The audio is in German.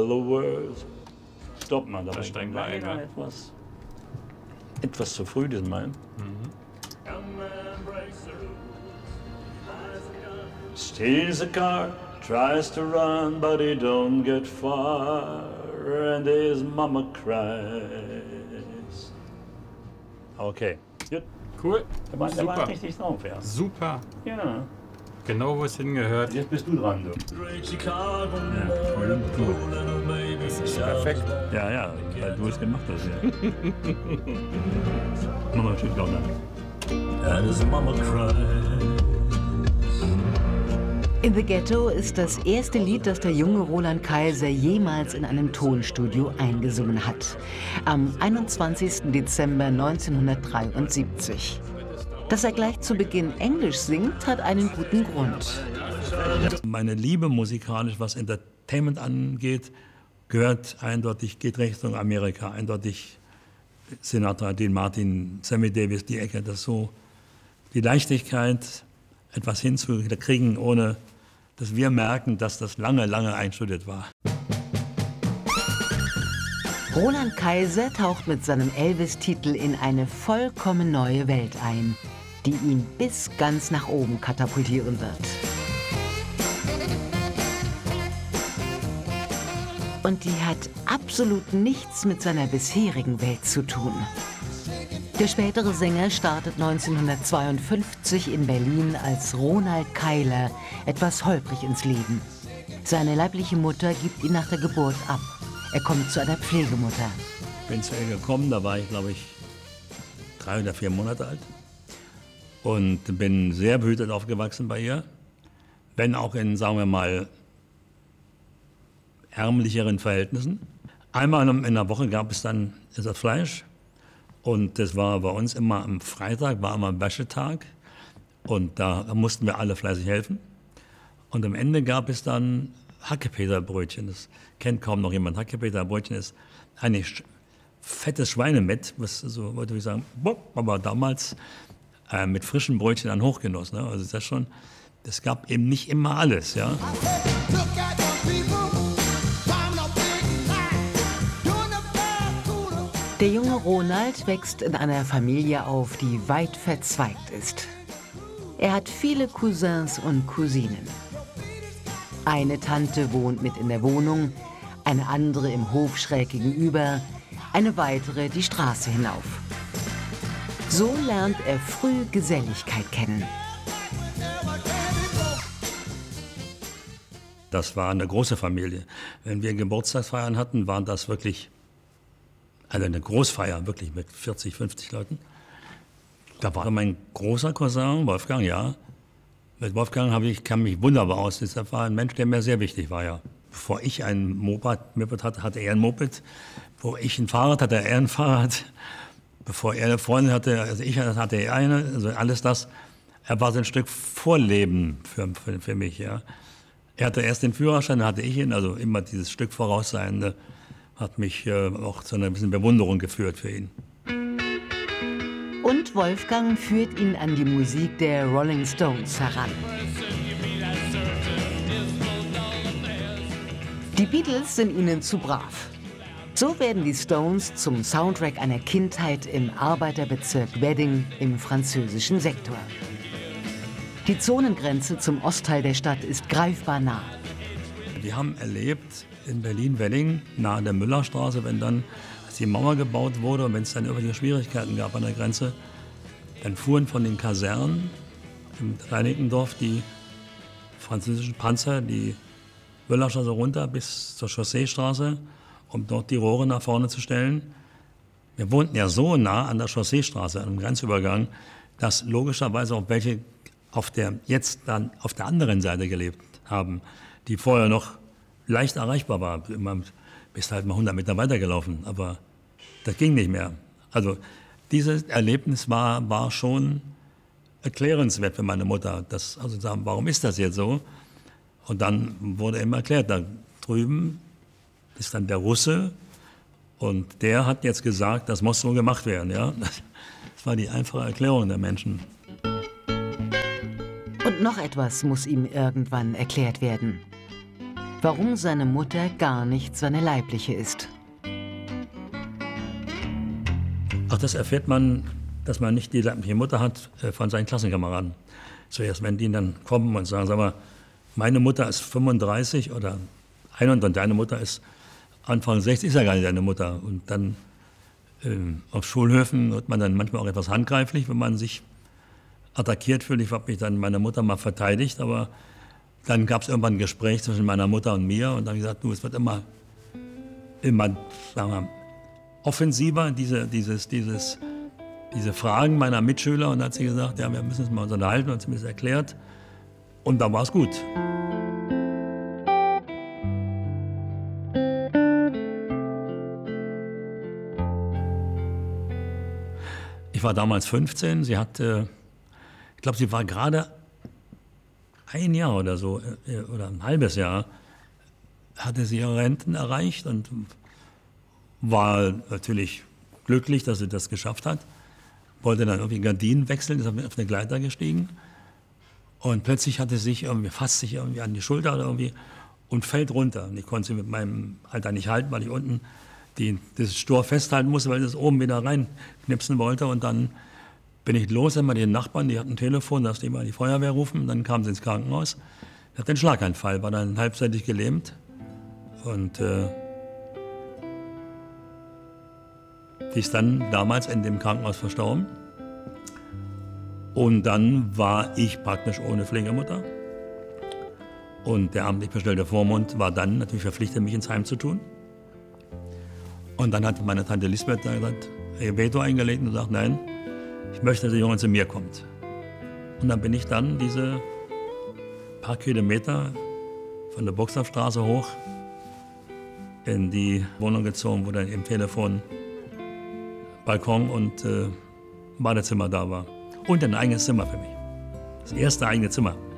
the world. Stopp mal, da steigen wir ein, ja. Etwas zu früh, diesen Mal. Steals a car, tries to run, but he don't get far, and his mama cries. Okay, gut. Cool. Der war richtig drauf, ja. Super. Ja. Genau, wo es hingehört. Jetzt bist du dran, du. Ja, cool. Das ist perfekt. Ja, weil du es gemacht hast, ja. Nochmal schön lauter. And his mama cries. In the Ghetto ist das erste Lied, das der junge Roland Kaiser jemals in einem Tonstudio eingesungen hat. Am 21. Dezember 1973. Dass er gleich zu Beginn Englisch singt, hat einen guten Grund. Meine Liebe musikalisch, was Entertainment angeht, geht Richtung Amerika. Eindeutig Sinatra, Dean Martin, Sammy Davis, die Ecke. Das ist so die Leichtigkeit, etwas hinzukriegen, ohne dass wir merken, dass das lange, lange einstudiert war. Roland Kaiser taucht mit seinem Elvis-Titel in eine vollkommen neue Welt ein, die ihn bis ganz nach oben katapultieren wird. Und die hat absolut nichts mit seiner bisherigen Welt zu tun. Der spätere Sänger startet 1952 in Berlin als Ronald Keiler etwas holprig ins Leben. Seine leibliche Mutter gibt ihn nach der Geburt ab. Er kommt zu einer Pflegemutter. Ich bin zu ihr gekommen, da war ich, glaube ich, 3 oder 4 Monate alt. Und bin sehr behütet aufgewachsen bei ihr. Wenn auch in, sagen wir mal, ärmlicheren Verhältnissen. Einmal in der Woche gab es dann das Fleisch. Und das war bei uns immer am Freitag, war immer Wäschetag. Und da mussten wir alle fleißig helfen. Und am Ende gab es dann Hackepeterbrötchen. Das kennt kaum noch jemand. Hackepeterbrötchen ist eigentlich fettes Schweinemett, was so, wollte ich sagen, aber damals mit frischen Brötchen an Hochgenuss. Ne? Also das schon, das gab eben nicht immer alles, ja. Der junge Ronald wächst in einer Familie auf, die weit verzweigt ist. Er hat viele Cousins und Cousinen. Eine Tante wohnt mit in der Wohnung, eine andere im Hof schräg gegenüber, eine weitere die Straße hinauf. So lernt er früh Geselligkeit kennen. Das war eine große Familie. Wenn wir Geburtstagsfeiern hatten, waren das wirklich eine Großfeier, wirklich mit 40, 50 Leuten. Da war mein großer Cousin, Wolfgang, ja. Mit Wolfgang kam ich wunderbar aus. Das war ein Mensch, der mir sehr wichtig war, ja. Bevor ich ein Moped hatte, hatte er ein Moped. Bevor ich ein Fahrrad hatte, er ein Fahrrad. Bevor er eine Freundin hatte, also ich hatte er eine. Also alles das. Er war so ein Stück Vorleben für mich, ja. Er hatte erst den Führerschein, dann hatte ich ihn. Also immer dieses Stück Vorausseiende hat mich auch zu einer bisschen Bewunderung geführt für ihn. Und Wolfgang führt ihn an die Musik der Rolling Stones heran. Die Beatles sind ihnen zu brav. So werden die Stones zum Soundtrack einer Kindheit im Arbeiterbezirk Wedding im französischen Sektor. Die Zonengrenze zum Ostteil der Stadt ist greifbar nah. Wir haben erlebt in Berlin-Wedding, nahe der Müllerstraße, als die Mauer gebaut wurde und wenn es dann irgendwelche Schwierigkeiten gab an der Grenze, dann fuhren von den Kasernen im Reinickendorf die französischen Panzer die Müllerstraße runter bis zur Chausseestraße, um dort die Rohre nach vorne zu stellen. Wir wohnten ja so nah an der Chausseestraße, am Grenzübergang, dass logischerweise auch welche jetzt dann auf der anderen Seite gelebt haben, die vorher noch leicht erreichbar war. Man bist halt mal 100 Meter weitergelaufen, aber das ging nicht mehr. Also dieses Erlebnis war schon erklärenswert für meine Mutter. Warum ist das jetzt so? Und dann wurde immer erklärt, da drüben ist dann der Russe und der hat jetzt gesagt, das muss so gemacht werden. Ja? Das war die einfache Erklärung der Menschen. Und noch etwas muss ihm irgendwann erklärt werden. warum seine Mutter gar nicht seine leibliche ist. Auch das erfährt man, dass man nicht die leibliche Mutter hat, von seinen Klassenkameraden. Zuerst, wenn die dann kommen und sagen, sag mal, meine Mutter ist 35 oder 31 und deine Mutter ist Anfang 60, ist ja gar nicht deine Mutter. Und dann auf Schulhöfen wird man dann manchmal auch etwas handgreiflich, wenn man sich attackiert fühlt. Ich habe mich dann meiner Mutter mal verteidigt, aber dann gab es irgendwann ein Gespräch zwischen meiner Mutter und mir und dann habe ich gesagt, du, es wird immer sagen wir, offensiver, diese Fragen meiner Mitschüler. Und dann hat sie gesagt, ja, wir müssen uns mal unterhalten und sie mir das erklärt. Und dann war es gut. Ich war damals 15, sie hatte, ich glaube, sie war gerade ein Jahr oder so, oder ein halbes Jahr, hatte sie ihre Renten erreicht und war natürlich glücklich, dass sie das geschafft hat. Wollte dann irgendwie Gardinen wechseln, ist auf eine Gleiter gestiegen. Und plötzlich hatte sie sich irgendwie, fasst sich irgendwie an die Schulter oder irgendwie und fällt runter. Und ich konnte sie mit meinem Alter nicht halten, weil ich unten das Stor festhalten musste, weil ich das oben wieder reinknipsen wollte. Und dann bin ich los, immer die Nachbarn, die hatten ein Telefon, dass die mal die Feuerwehr rufen. Und dann kamen sie ins Krankenhaus. Sie hatte einen Schlaganfall, war dann halbseitig gelähmt. Und die ist dann damals in dem Krankenhaus verstorben. Und dann war ich praktisch ohne Pflegemutter. Und der amtlich bestellte Vormund war dann natürlich verpflichtet, mich ins Heim zu tun. Und dann hat meine Tante Lisbeth da gesagt, ihr Veto eingelegt und gesagt, nein, ich möchte, dass der Junge zu mir kommt. Und dann bin ich dann diese paar Kilometer von der Buxtorfstraße hoch in die Wohnung gezogen, wo dann im Telefon Balkon und Badezimmer da war. Und ein eigenes Zimmer für mich. Das erste eigene Zimmer.